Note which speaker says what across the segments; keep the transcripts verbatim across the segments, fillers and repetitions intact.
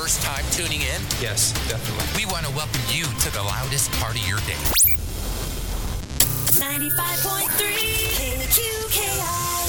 Speaker 1: First time tuning in?
Speaker 2: Yes, definitely.
Speaker 1: We want to welcome you to the loudest part of your day.
Speaker 3: ninety-five point three K Q K I.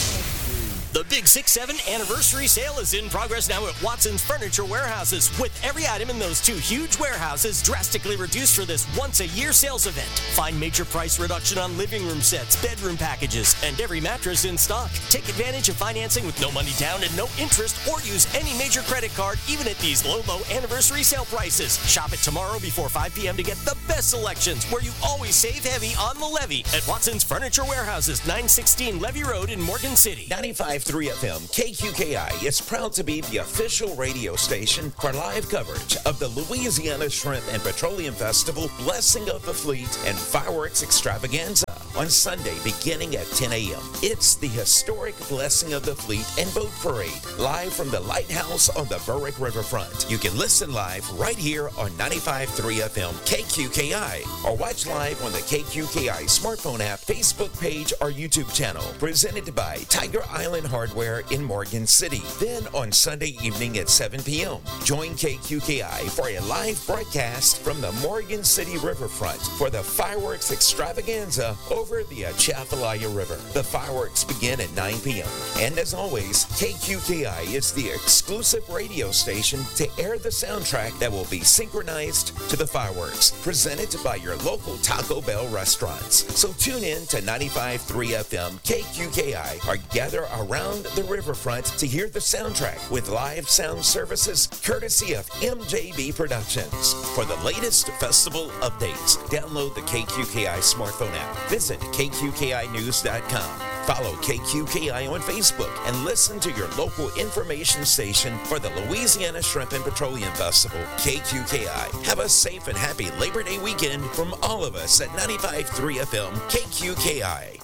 Speaker 4: The Big six seven anniversary sale is in progress now at Watson's Furniture Warehouses, with every item in those two huge warehouses drastically reduced for this once-a-year sales event. Find major price reduction on living room sets, bedroom packages, and every mattress in stock. Take advantage of financing with no money down and no interest, or use any major credit card even at these low, low anniversary sale prices. Shop it tomorrow before five p.m. to get the best selections, where you always save heavy on the levy at Watson's Furniture Warehouses, nine sixteen Levy Road in Morgan City.
Speaker 5: ninety-five point three F M K Q K I is proud to be the official radio station for live coverage of the Louisiana Shrimp and Petroleum Festival, Blessing of the Fleet, and Fireworks Extravaganza on Sunday beginning at ten a.m. It's the historic Blessing of the Fleet and Boat Parade, live from the Lighthouse on the Berwick Riverfront. You can listen live right here on ninety-five point three F M K Q K I, or watch live on the K Q K I smartphone app, Facebook page, or YouTube channel. Presented by Tiger Island Hardware in Morgan City. Then on Sunday evening at seven p.m., join K Q K I for a live broadcast from the Morgan City Riverfront for the Fireworks Extravaganza over the Atchafalaya River. The fireworks begin at nine p.m. And as always, K Q K I is the exclusive radio station to air the soundtrack that will be synchronized to the fireworks, presented by your local Taco Bell restaurants. So tune in to ninety-five point three F M K Q K I or gather around the riverfront to hear the soundtrack with live sound services courtesy of M J B Productions. For the latest festival updates, download the K Q K I smartphone app. Visit K Q K I news dot com. Follow K Q K I on Facebook and listen to your local information station for the Louisiana Shrimp and Petroleum Festival, K Q K I. Have a safe and happy Labor Day weekend from all of us at ninety-five point three F M K Q K I.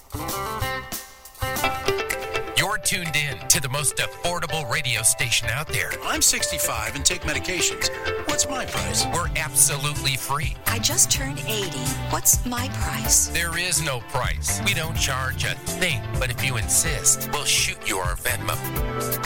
Speaker 1: You're tuned in to the most affordable radio station out there.
Speaker 6: I'm sixty-five and take medications. What's my price?
Speaker 1: We're absolutely free.
Speaker 3: I just turned eighty. What's my price?
Speaker 1: There is no price. We don't charge a thing, but if you insist, we'll shoot you our Venmo.